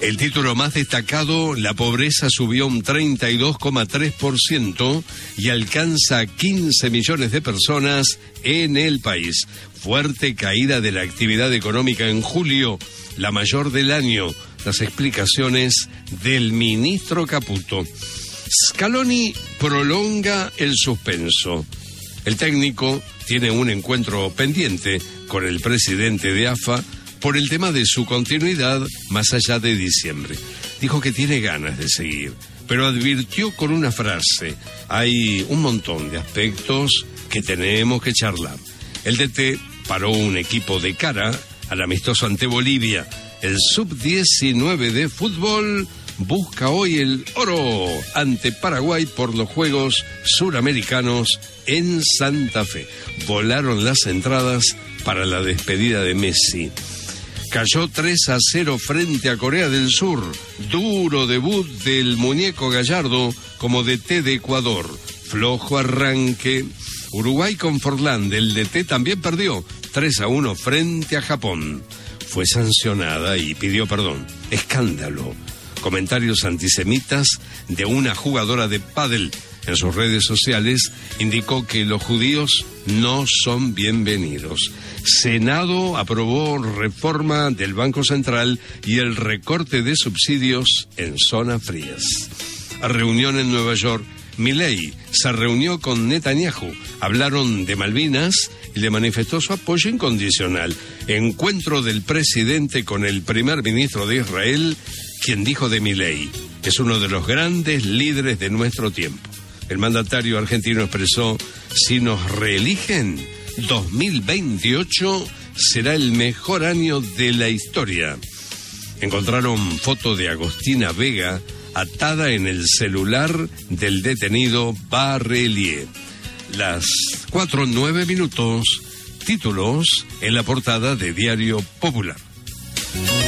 El título más destacado: la pobreza subió un 32,3% y alcanza 15 millones de personas en el país. Fuerte caída de la actividad económica en julio, la mayor del año. Las explicaciones del ministro Caputo. Scaloni prolonga el suspenso. El técnico tiene un encuentro pendiente con el presidente de AFA por el tema de su continuidad más allá de diciembre. Dijo que tiene ganas de seguir, pero advirtió con una frase: hay un montón de aspectos que tenemos que charlar. El DT paró un equipo de cara al amistoso ante Bolivia. El sub-19 de fútbol busca hoy el oro ante Paraguay por los Juegos Suramericanos en Santa Fe. Volaron las entradas para la despedida de Messi. Cayó 3-0 frente a Corea del Sur. Duro debut del muñeco Gallardo como DT de Ecuador. Flojo arranque. Uruguay con Forlán, el DT también perdió 3-1 frente a Japón. Fue sancionada y pidió perdón. Escándalo. Comentarios antisemitas de una jugadora de pádel en sus redes sociales indicó que los judíos no son bienvenidos. Senado aprobó reforma del Banco Central y el recorte de subsidios en zonas frías. A reunión en Nueva York, Milei se reunió con Netanyahu. Hablaron de Malvinas y le manifestó su apoyo incondicional. Encuentro del presidente con el primer ministro de Israel, quien dijo de Milei: es uno de los grandes líderes de nuestro tiempo. El mandatario argentino expresó: si nos reeligen, 2028 será el mejor año de la historia. Encontraron foto de Agostina Vega atada en el celular del detenido Barrelier. Las 4:09, títulos en la portada de Diario Popular.